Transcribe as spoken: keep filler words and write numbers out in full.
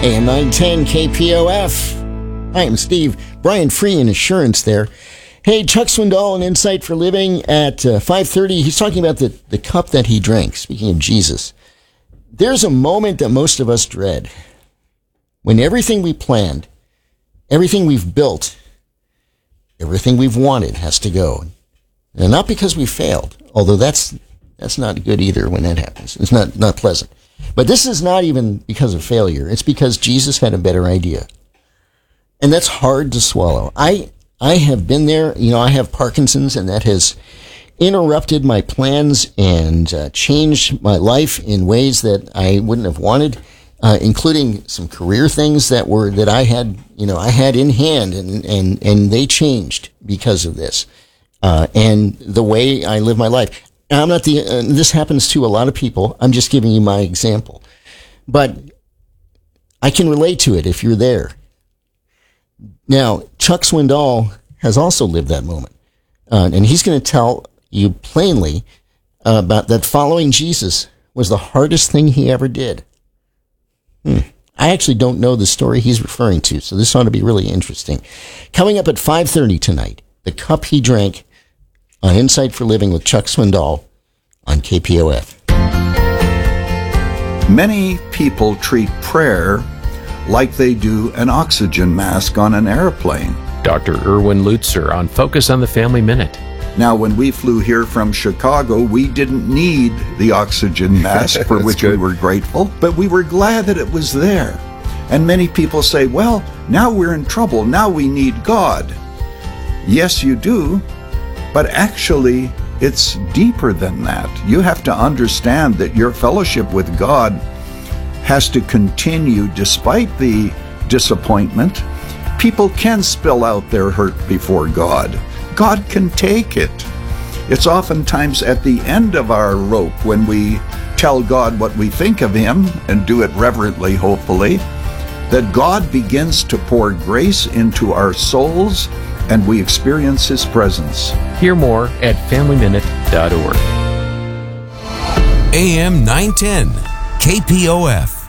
A M nine ten K P O F. Hi, I'm Steve. Brian Free in Assurance there. Hey, Chuck Swindoll in Insight for Living at uh, five thirty. He's talking about the, the cup that he drank, speaking of Jesus. There's a moment that most of us dread when everything we planned, everything we've built, everything we've wanted has to go. And not because we failed, although that's that's not good either when that happens. It's not, not pleasant. But this is not even because of failure. It's because Jesus had a better idea. And that's hard to swallow. I I have been there. You know, I have Parkinson's, and that has interrupted my plans and uh, changed my life in ways that I wouldn't have wanted, uh, including some career things that were that I had, you know, I had in hand, and and and they changed because of this, uh, and the way I live my life. I'm not the. Uh, this happens to a lot of people. I'm just giving you my example, but I can relate to it if you're there. Now, Chuck Swindoll has also lived that moment, uh, and he's going to tell you plainly uh, about that following Jesus was the hardest thing he ever did. Hmm. I actually don't know the story he's referring to, so this ought to be really interesting. Coming up at five thirty tonight, the cup he drank on Insight for Living with Chuck Swindoll on K P O F. Many people treat prayer like they do an oxygen mask on an airplane. Doctor Erwin Lutzer on Focus on the Family Minute. Now, when we flew here from Chicago, we didn't need the oxygen mask, for which good. we were grateful, but we were glad that it was there. And many people say, well, now we're in trouble. Now we need God. Yes, you do, but actually, it's deeper than that. You have to understand that your fellowship with God has to continue despite the disappointment. People can spill out their hurt before God. God can take it. It's oftentimes at the end of our rope when we tell God what we think of Him and do it reverently, hopefully, that God begins to pour grace into our souls and we experience His presence. Hear more at family minute dot org. A M nine ten K P O F.